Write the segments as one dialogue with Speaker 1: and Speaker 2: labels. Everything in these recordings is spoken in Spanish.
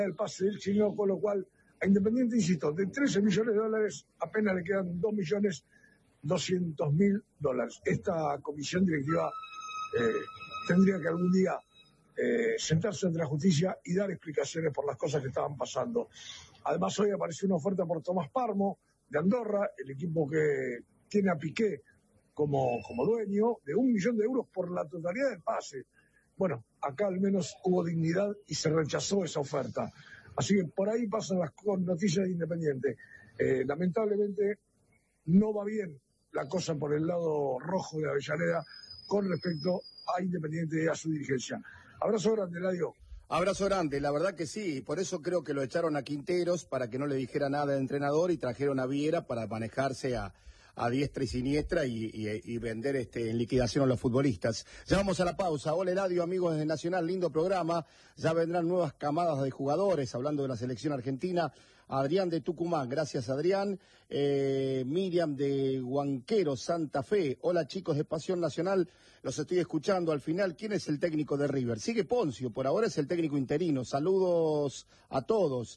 Speaker 1: el pase del chino, con lo cual a Independiente, insisto, de 13 millones de dólares apenas le quedan 2.200.000 dólares. Esta comisión directiva tendría que algún día sentarse ante la justicia y dar explicaciones por las cosas que estaban pasando. Además, hoy apareció una oferta por Tomás Parmo de Andorra, el equipo que tiene a Piqué como dueño, de 1 millón de euros por la totalidad del pase. Bueno, acá al menos hubo dignidad y se rechazó esa oferta. Así que por ahí pasan las noticias de Independiente. Lamentablemente no va bien la cosa por el lado rojo de Avellaneda con respecto a Independiente y a su dirigencia. Abrazo grande, Eladio.
Speaker 2: Abrazo grande, la verdad que sí, por eso creo que lo echaron a Quinteros para que no le dijera nada de entrenador y trajeron a Viera para manejarse a diestra y siniestra y vender en liquidación a los futbolistas. Ya vamos a la pausa. Hola Eladio, amigos de Nacional, lindo programa. Ya vendrán nuevas camadas de jugadores, hablando de la selección argentina. Adrián de Tucumán, gracias Adrián. Miriam de Huanquero, Santa Fe. Hola chicos de Pasión Nacional, los estoy escuchando. Al final, ¿quién es el técnico de River? Sigue Poncio, por ahora es el técnico interino. Saludos a todos.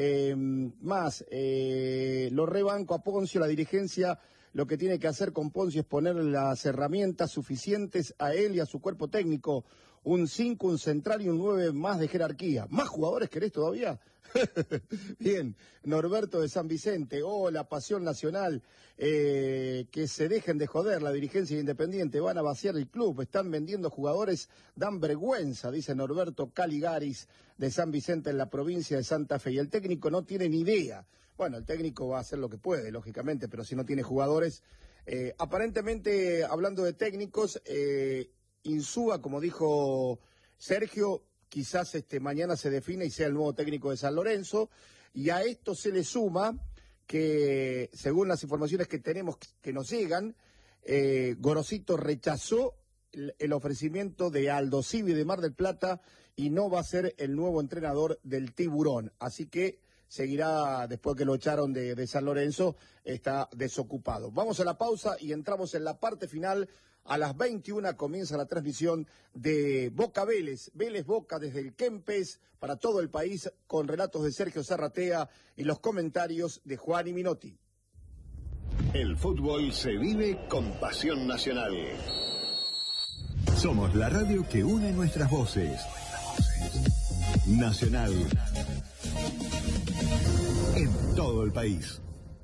Speaker 2: Lo rebanco a Poncio, la dirigencia. Lo que tiene que hacer con Poncio es poner las herramientas suficientes a él y a su cuerpo técnico. Un 5, un central y un 9 más de jerarquía. ¿Más jugadores querés todavía? Bien, Norberto de San Vicente. Hola, Pasión Nacional. Que se dejen de joder, la dirigencia de Independiente. Van a vaciar el club, están vendiendo jugadores, dan vergüenza, dice Norberto Caligaris de San Vicente en la provincia de Santa Fe. Y el técnico no tiene ni idea. Bueno, el técnico va a hacer lo que puede, lógicamente, pero si no tiene jugadores... aparentemente, hablando de técnicos, Insúa, como dijo Sergio, quizás mañana se define y sea el nuevo técnico de San Lorenzo, y a esto se le suma que, según las informaciones que tenemos que nos llegan, Gorosito rechazó el ofrecimiento de Aldo Civi de Mar del Plata y no va a ser el nuevo entrenador del Tiburón, así que seguirá, después que lo echaron de San Lorenzo, está desocupado. Vamos a la pausa y entramos en la parte final. A las 21 comienza la transmisión de Boca Vélez, Vélez Boca desde el Kempes para todo el país, con relatos de Sergio Zarratea y los comentarios de Juan y Minotti.
Speaker 3: El fútbol se vive con Pasión Nacional. Somos la radio que une nuestras voces. Nacional. En todo el país.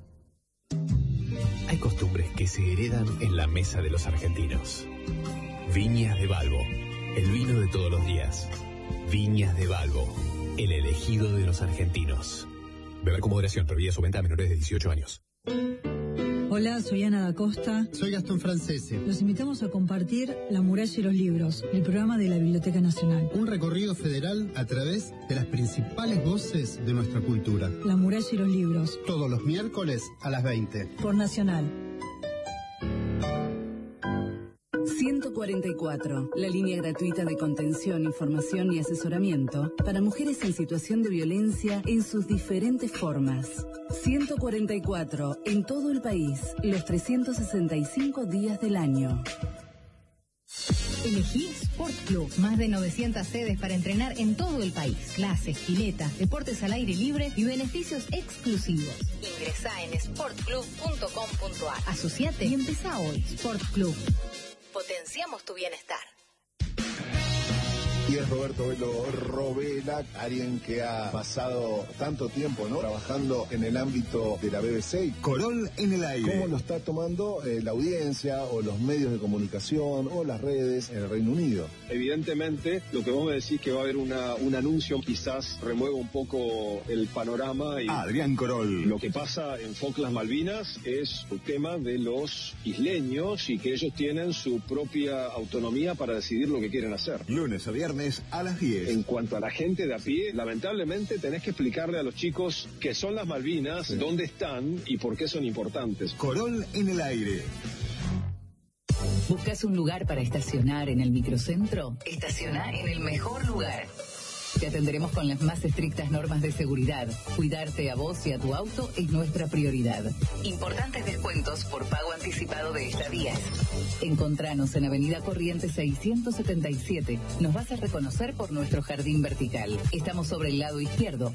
Speaker 4: Hay costumbres que se heredan en la mesa de los argentinos. Viñas de Balbo, el vino de todos los días. Viñas de Balbo, el elegido de los argentinos. Beber con moderación, prohibida su venta a menores de 18 años.
Speaker 5: Hola, soy Ana da Costa.
Speaker 6: Soy Gastón Francese.
Speaker 5: Los invitamos a compartir La Muralla y los Libros, el programa de la Biblioteca Nacional.
Speaker 6: Un recorrido federal a través de las principales voces de nuestra cultura.
Speaker 5: La Muralla y los Libros.
Speaker 6: Todos los miércoles a las 20.
Speaker 5: Por Nacional.
Speaker 7: 144, la línea gratuita de contención, información y asesoramiento para mujeres en situación de violencia en sus diferentes formas. 144, en todo el país, los 365 días del año.
Speaker 8: Elegí Sport Club. Más de 900 sedes para entrenar en todo el país. Clases, piletas, deportes al aire libre y beneficios exclusivos. Ingresá en sportclub.com.ar. Asociate y empezá hoy. Sport Club. Potenciamos tu bienestar.
Speaker 9: Y es Roberto Velo Robela, alguien que ha pasado tanto tiempo, ¿no?, trabajando en el ámbito de la BBC.
Speaker 3: Corol en el aire.
Speaker 9: ¿Cómo lo está tomando la audiencia o los medios de comunicación o las redes en el Reino Unido?
Speaker 10: Evidentemente, lo que vos me decís que va a haber un anuncio, quizás remueva un poco el panorama. Y
Speaker 3: Adrián Corol.
Speaker 10: Lo que pasa en Falklands Malvinas es un tema de los isleños y que ellos tienen su propia autonomía para decidir lo que quieren hacer.
Speaker 3: Lunes a viernes a las 10.
Speaker 10: En cuanto a la gente de a pie, lamentablemente tenés que explicarle a los chicos qué son las Malvinas, sí, dónde están y por qué son importantes.
Speaker 3: Corol en el aire.
Speaker 7: ¿Buscas un lugar para estacionar en el microcentro? Estaciona en el mejor lugar. Te atenderemos con las más estrictas normas de seguridad. Cuidarte a vos y a tu auto es nuestra prioridad. Importantes descuentos por pago anticipado de estadías. Encontranos en Avenida Corrientes 677. Nos vas a reconocer por nuestro jardín vertical. Estamos sobre el lado izquierdo,